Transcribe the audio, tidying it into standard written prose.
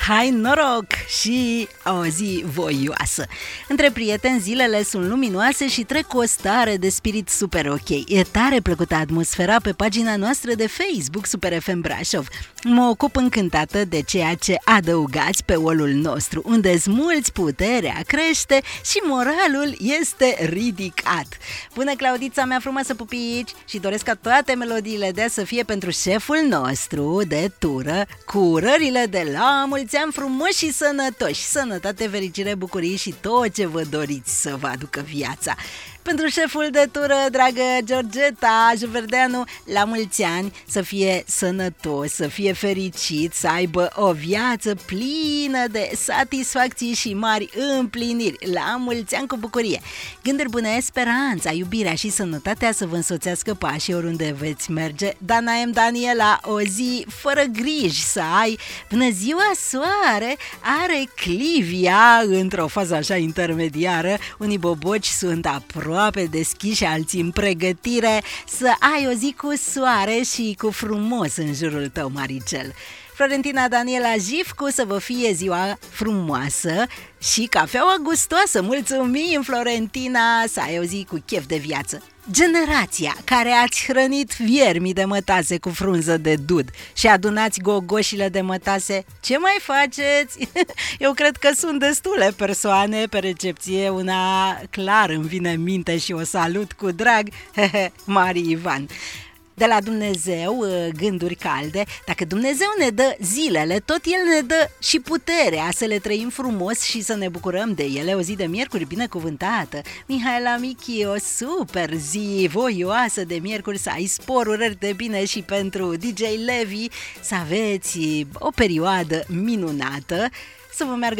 hai noroc și o zi voioasă. Între prieteni zilele sunt luminoase și trec cu o stare de spirit super ok. E tare plăcută atmosfera pe pagina noastră de Facebook Super FM Brașov. Mă ocup încântată de ceea ce adăugați pe wall-ul nostru, unde-s mulți, puterea crește și moralul este ridicat. Bună, Claudița mea frumoasă, pupici, și doresc ca toate melodiile de să fie pentru șeful nostru de tură, cu urările de la mulți ani frumoși și sănătoși, sănătate, fericire, bucurii și tot ce vă doriți să vă aducă viața. Pentru șeful de tură, dragă Georgeta Juverdeanu, la mulți ani, să fie sănătos, să fie fericit, să aibă o viață plină de satisfacții și mari împliniri. La mulți ani cu bucurie. Gânduri bune, speranța, iubirea și sănătatea să vă însoțească pașii oriunde veți merge. Dana M. Daniela, o zi fără griji să ai. Bună ziua, soare! Are Clivia într-o fază așa intermediară. Unii boboci sunt aproape deschiși, alții în pregătire. Să ai o zi cu soare și cu frumos în jurul tău, Maricel. Florentina Daniela Jifcu, să vă fie ziua frumoasă și cafeaua gustoasă. Mulțumim, Florentina, să ai o zi cu chef de viață. Generația care ați hrănit viermii de mătase cu frunză de dud și adunați gogoșile de mătase, ce mai faceți? Eu cred că sunt destule persoane pe recepție, una clar îmi vine în minte și o salut cu drag, Mari Ivan. De la Dumnezeu, gânduri calde. Dacă Dumnezeu ne dă zilele, tot El ne dă și puterea să le trăim frumos și să ne bucurăm de ele. O zi de miercuri binecuvântată. Mihaela Michi, o super zi voioasă de miercuri, să ai sporuri de bine și pentru DJ Levi să aveți o perioadă minunată, să vă meargă